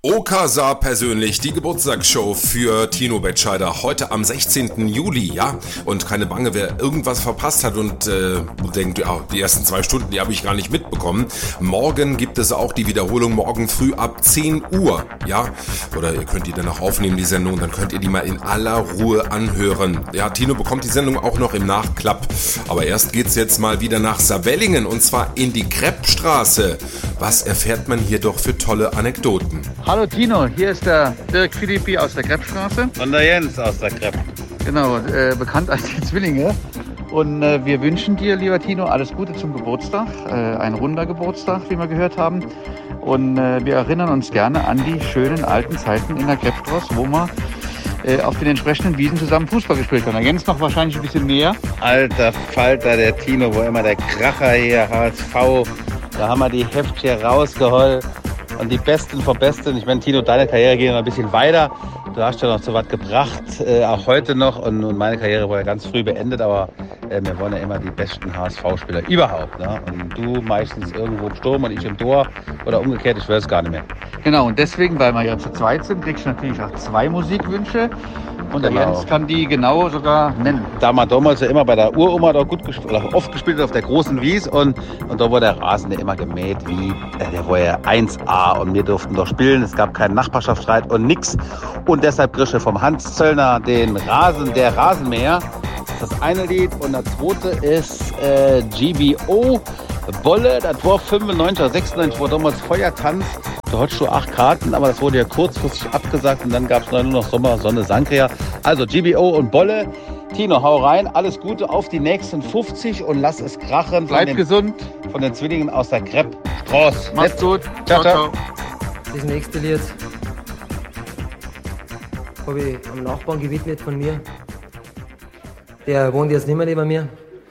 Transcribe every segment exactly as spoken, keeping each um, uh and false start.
Oka sah persönlich die Geburtstagsshow für Tino Betscheider heute am sechzehnten Juli, ja? Und keine Bange, wer irgendwas verpasst hat und äh, denkt, ja, die ersten zwei Stunden, die habe ich gar nicht mitbekommen. Morgen gibt es auch die Wiederholung, morgen früh ab zehn Uhr, ja? Oder ihr könnt die dann auch aufnehmen, die Sendung, dann könnt ihr die mal in aller Ruhe anhören. Ja, Tino bekommt die Sendung auch noch im Nachklapp. Aber erst geht's jetzt mal wieder nach Saarwellingen und zwar in die Kreppstraße. Was erfährt man hier doch für tolle Anekdoten? Hallo Tino, hier ist der Dirk Philippi aus der Kreppstraße. Und der Jens aus der Krepp. Genau, äh, bekannt als die Zwillinge. Und äh, wir wünschen dir, lieber Tino, alles Gute zum Geburtstag. Äh, ein runder Geburtstag, wie wir gehört haben. Und äh, wir erinnern uns gerne an die schönen alten Zeiten in der Kreppstraße, wo wir äh, auf den entsprechenden Wiesen zusammen Fußball gespielt haben. Der Jens noch wahrscheinlich ein bisschen mehr. Alter Falter, der Tino, wo immer der Kracher hier, H S V. Da haben wir die Heftchen rausgeholt. Und die Besten vom Besten. Ich meine, Tino, deine Karriere geht noch ein bisschen weiter. Du hast ja noch so was gebracht, äh, auch heute noch. Und, und meine Karriere war ja ganz früh beendet. Aber äh, wir wollen ja immer die besten H S V-Spieler überhaupt. Ne? Und du meistens irgendwo im Sturm und ich im Tor. Oder umgekehrt, ich weiß es gar nicht mehr. Genau, und deswegen, weil wir ja zu zweit sind, kriegst du natürlich auch zwei Musikwünsche. Und der Genau. Jens kann die genau sogar nennen. Da man damals ja immer bei der Uroma da gut gespielt, oder oft gespielt hat auf der großen Wies und, und da war der Rasen ja immer gemäht wie, äh, der war ja eins A und wir durften doch spielen, es gab keinen Nachbarschaftsstreit und nix. Und deshalb kriegst du vom Hans Zöllner den Rasen, der Rasenmäher. Das ist das eine Lied und das zweite ist äh, G B O Bolle, das war fünfundneunzig oder sechsundneunzig, war damals Feuertanz. Da hattest du acht Karten, aber das wurde ja kurzfristig abgesagt und dann gab es nur noch Sommer, Sonne, Sangria. Also G B O und Bolle. Tino, hau rein, alles Gute auf die nächsten fünfzig und lass es krachen. Bleib den, gesund. Von den Zwillingen aus der Kreppstraße. Mach's gut. Ciao, ciao. Das nächste Lied habe ich am Nachbarn gewidmet von mir. Der wohnt jetzt nicht mehr neben mir.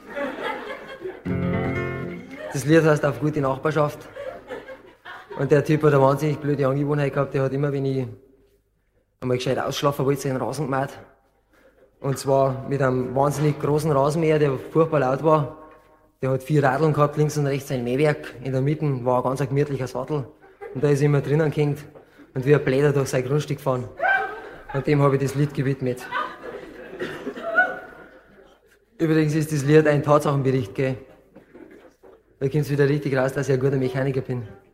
Das Lied heißt Auf gute Nachbarschaft. Und der Typ hat eine wahnsinnig blöde Angewohnheit gehabt. Der hat immer, wenn ich einmal gescheit ausschlafen wollte, seinen Rasen gemäht. Und zwar mit einem wahnsinnig großen Rasenmäher, der furchtbar laut war. Der hat vier Radeln gehabt, links und rechts ein Mähwerk. In der Mitte war ein ganz gemütlicher Sattel. Und da ist er immer drinnen gehängt und wie ein Bläder durch sein Grundstück gefahren. Und dem habe ich das Lied gewidmet. Übrigens ist das Lied ein Tatsachenbericht, gell? Da kommt es wieder richtig raus, dass ich ein guter Mechaniker bin.